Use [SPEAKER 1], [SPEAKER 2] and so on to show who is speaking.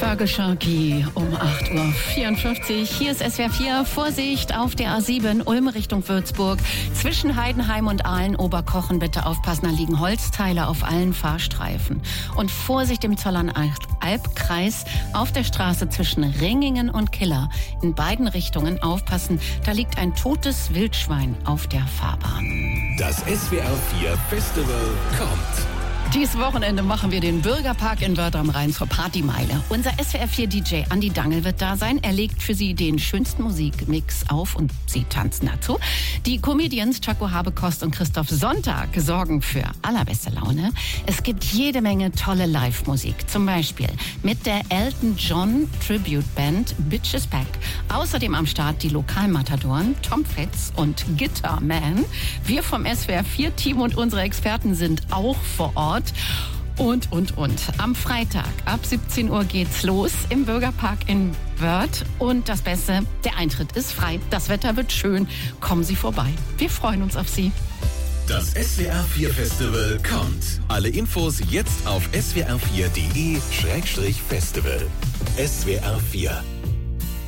[SPEAKER 1] Circle Sharky um 8:54 Uhr. Hier ist SWR 4. Vorsicht auf der A7 Ulm Richtung Würzburg. Zwischen Heidenheim und Aalen-Oberkochen bitte aufpassen, da liegen Holzteile auf allen Fahrstreifen. Und Vorsicht im Zollernalbkreis auf der Straße zwischen Ringingen und Killer. In beiden Richtungen aufpassen, da liegt ein totes Wildschwein auf der Fahrbahn.
[SPEAKER 2] Das SWR 4 Festival kommt.
[SPEAKER 1] Dieses Wochenende machen wir den Bürgerpark in Wörth am Rhein zur Partymeile. Unser SWR 4 DJ Andi Dangel wird da sein. Er legt für Sie den schönsten Musikmix auf und Sie tanzen dazu. Die Comedians Chaco Habekost und Christoph Sonntag sorgen für allerbeste Laune. Es gibt jede Menge tolle Live-Musik. Zum Beispiel mit der Elton John Tribute Band Bitches Back. Außerdem am Start die Lokalmatadoren Tom Fitz und Guitar Man. Wir vom SWR 4 Team und unsere Experten sind auch vor Ort. Und. Am Freitag ab 17 Uhr geht's los im Bürgerpark in Wörth. Und das Beste, der Eintritt ist frei. Das Wetter wird schön. Kommen Sie vorbei. Wir freuen uns auf Sie.
[SPEAKER 2] Das SWR 4 Festival kommt. Alle Infos jetzt auf swr4.de/festival. SWR 4